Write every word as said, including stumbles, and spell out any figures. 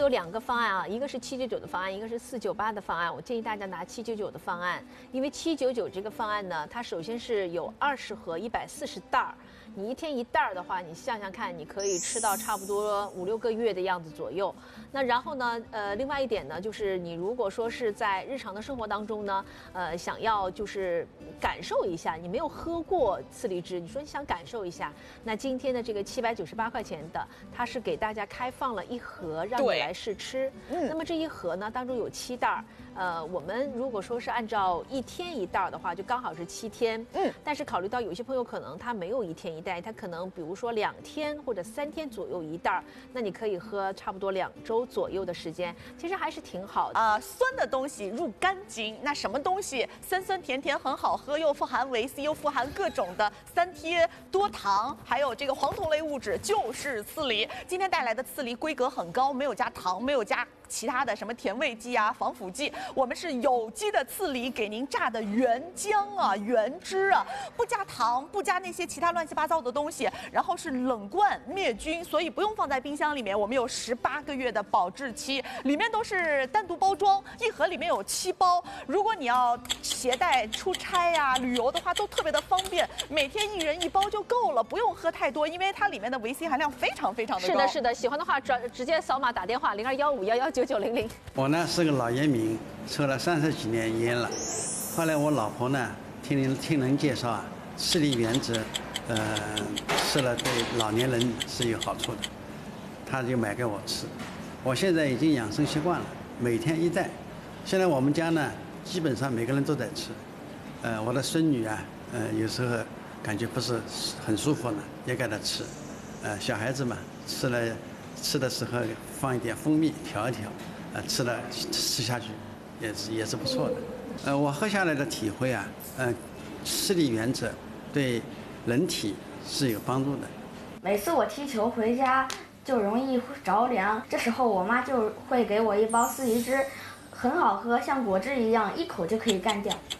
有两个方案啊，一个是七九九的方案，一个是四九八的方案。我建议大家拿七九九的方案，因为七九九这个方案呢，它首先是有二十盒一百四十袋儿。你一天一袋儿的话，你想想看，你可以吃到差不多五六个月的样子左右。那然后呢，呃，另外一点呢，就是你如果说是在日常的生活当中呢，呃，想要就是感受一下，你没有喝过次荔枝，你说你想感受一下，那今天的这个七百九十八块钱的，它是给大家开放了一盒，让你来试吃。嗯，那么这一盒呢，当中有七袋儿。呃，我们如果说是按照一天一袋儿的话，就刚好是七天。嗯，但是考虑到有些朋友可能他没有一天一袋，他可能比如说两天或者三天左右一袋儿，那你可以喝差不多两周左右的时间，其实还是挺好的。 啊、呃，酸的东西入肝经，那什么东西酸酸甜甜很好喝，又富含维 C， 又富含各种的三贴多糖，还有这个黄酮类物质，就是刺梨。今天带来的刺梨规格很高，没有加糖，没有加其他的什么甜味剂啊、防腐剂，我们是有机的刺梨，给您榨的原浆啊、原汁啊，不加糖，不加那些其他乱七八糟的东西，然后是冷罐灭菌，所以不用放在冰箱里面。我们有十八个月的保质期，里面都是单独包装，一盒里面有七包。如果你要携带出差呀、啊、旅游的话，都特别的方便。每天一人一包就够了，不用喝太多，因为它里面的维 C 含量非常非常的高。 是的，是的，喜欢的话转直接扫码打电话零二幺五幺幺九九零零。 我呢是个老烟民，抽了三十几年烟了。后来我老婆呢听人听人介绍啊，次梨原汁，呃，吃了对老年人是有好处的，她就买给我吃。我现在已经养成习惯了，每天一袋。现在我们家呢，基本上每个人都在吃。呃，我的孙女啊，呃，有时候感觉不是很舒服呢，也给她吃。呃，小孩子嘛，吃了吃的时候放一点蜂蜜调一调，呃，吃了吃下去也是也是不错的。呃，我喝下来的体会啊，呃，次梨原汁对人体是有帮助的。 每次我踢球回家就容易着凉，这时候我妈就会给我一包次梨汁，很好喝，像果汁一样，一口就可以干掉。